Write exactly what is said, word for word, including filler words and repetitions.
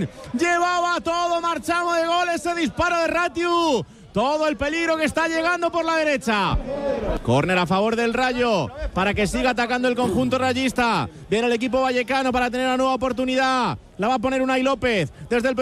Martín. Llevaba todo Marchamo de gol ese disparo de Ratiu. Todo el peligro que está llegando por la derecha. Córner a favor del Rayo para que siga atacando el conjunto rayista. Viene el equipo vallecano para tener una nueva oportunidad. La va a poner Unai López desde el